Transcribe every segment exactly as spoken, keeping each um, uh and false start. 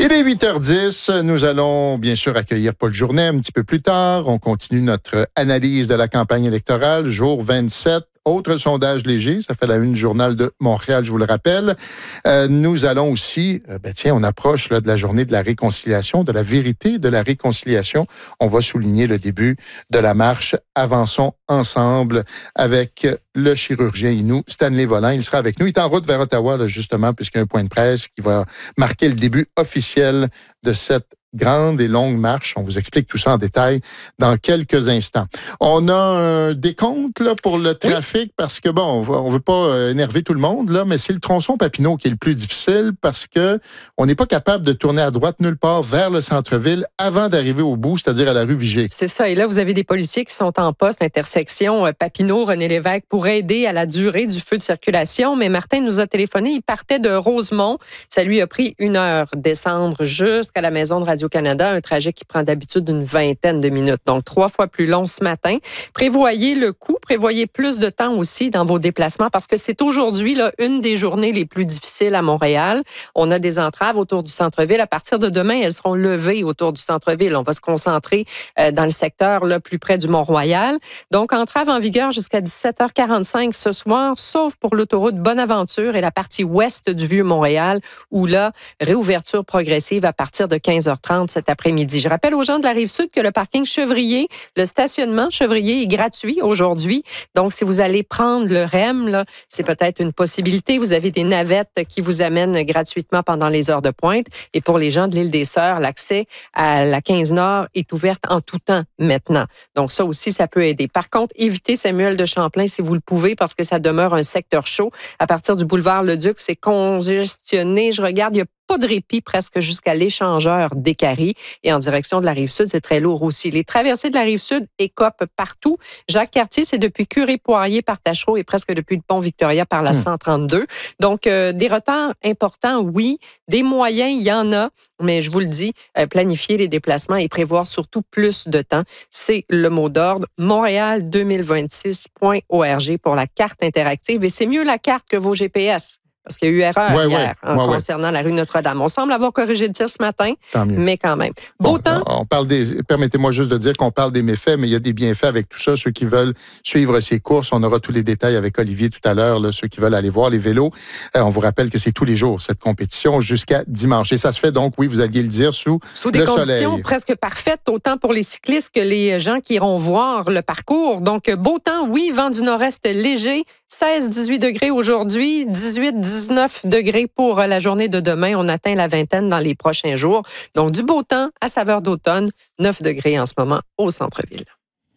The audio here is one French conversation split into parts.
Il est huit heures dix. Nous allons bien sûr accueillir Paul Journet un petit peu plus tard. On continue notre analyse de la campagne électorale, jour vingt-sept. Autre sondage léger, ça fait la une du Journal de Montréal, je vous le rappelle. Euh, nous allons aussi, euh, ben tiens, on approche là, de la journée de la réconciliation, de la vérité de la réconciliation. On va souligner le début de la marche Avançons ensemble avec le chirurgien Innu, Stanley Volin. Il sera avec nous. Il est en route vers Ottawa, là, justement, puisqu'il y a un point de presse qui va marquer le début officiel de cette grande et longue marche. On vous explique tout ça en détail dans quelques instants. On a un décompte là, pour le trafic oui. parce que, bon, on ne veut pas énerver tout le monde, là, mais c'est le tronçon Papineau qui est le plus difficile parce que on n'est pas capable de tourner à droite nulle part vers le centre-ville avant d'arriver au bout, c'est-à-dire à la rue Vigée. C'est ça. Et là, vous avez des policiers qui sont en poste, intersection Papineau, René Lévesque, pour aider à la durée du feu de circulation. Mais Martin nous a téléphoné. Il partait de Rosemont. Ça lui a pris une heure descendre jusqu'à la maison de Radio Canada, un trajet qui prend d'habitude une vingtaine de minutes, donc trois fois plus long ce matin. Prévoyez le coût, prévoyez plus de temps aussi dans vos déplacements parce que c'est aujourd'hui là, une des journées les plus difficiles à Montréal. On a des entraves autour du centre-ville. À partir de demain, elles seront levées autour du centre-ville. On va se concentrer euh, dans le secteur là, plus près du Mont-Royal. Donc, entrave en vigueur jusqu'à dix-sept heures quarante-cinq ce soir, sauf pour l'autoroute Bonaventure et la partie ouest du Vieux-Montréal, où là, réouverture progressive à partir de quinze heures trente cet après-midi. Je rappelle aux gens de la Rive-Sud que le parking Chevrier, le stationnement Chevrier est gratuit aujourd'hui. Donc, si vous allez prendre le R E M, là, c'est peut-être une possibilité. Vous avez des navettes qui vous amènent gratuitement pendant les heures de pointe. Et pour les gens de l'île des Sœurs, l'accès à la quinze Nord est ouvert en tout temps maintenant. Donc, ça aussi, ça peut aider. Par contre, évitez Samuel de Champlain si vous le pouvez parce que ça demeure un secteur chaud. À partir du boulevard Leduc, c'est congestionné. Je regarde, il y a pas de répit presque jusqu'à l'échangeur d'Écarie. Et en direction de la Rive-Sud, c'est très lourd aussi. Les traversées de la Rive-Sud écopent partout. Jacques-Cartier, c'est depuis Curé-Poirier par Tachereau et presque depuis le pont Victoria par la mmh. cent trente-deux. Donc, euh, des retards importants, oui. Des moyens, il y en a. Mais je vous le dis, euh, planifier les déplacements et prévoir surtout plus de temps, c'est le mot d'ordre. Montréal deux mille vingt-six point org pour la carte interactive. Et c'est mieux la carte que vos G P S. Parce qu'il y a eu erreur ouais, hier ouais, en ouais, concernant ouais. la rue Notre-Dame. On semble avoir corrigé le tir ce matin, mais quand même. Beau bon, temps. On parle des, permettez-moi juste de dire qu'on parle des méfaits, mais il y a des bienfaits avec tout ça. Ceux qui veulent suivre ces courses, on aura tous les détails avec Olivier tout à l'heure. Là, ceux qui veulent aller voir les vélos, euh, on vous rappelle que c'est tous les jours cette compétition jusqu'à dimanche. Et ça se fait donc, oui, vous alliez le dire, sous, sous des le conditions soleil. presque parfaites, autant pour les cyclistes que les gens qui iront voir le parcours. Donc, beau temps, oui, vent du nord-est léger, seize à dix-huit degrés aujourd'hui, dix-huit à dix-neuf degrés pour la journée de demain. On atteint la vingtaine dans les prochains jours. Donc, du beau temps à saveur d'automne, neuf degrés en ce moment au centre-ville.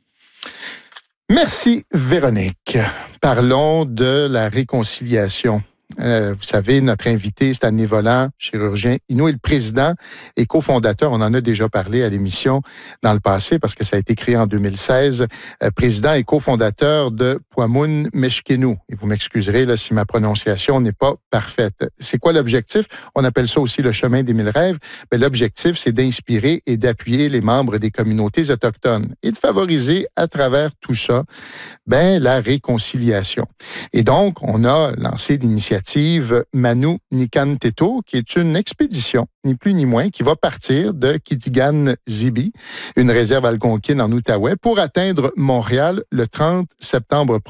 Merci, Véronique. Parlons de la réconciliation. Euh, vous savez, notre invité, Stanley Volin, chirurgien Innu, est le président et cofondateur, on en a déjà parlé à l'émission dans le passé parce que ça a été créé en deux mille seize, euh, président et cofondateur de Pwamun Meshkenu. Et vous m'excuserez là, si ma prononciation n'est pas parfaite. C'est quoi l'objectif? On appelle ça aussi le chemin des mille rêves. Mais l'objectif, c'est d'inspirer et d'appuyer les membres des communautés autochtones et de favoriser à travers tout ça ben, la réconciliation. Et donc, on a lancé l'initiative Manu Nikan Teto, qui est une expédition, ni plus ni moins, qui va partir de Kitigan-Zibi, une réserve algonquine en Outaouais, pour atteindre Montréal le trente septembre prochain.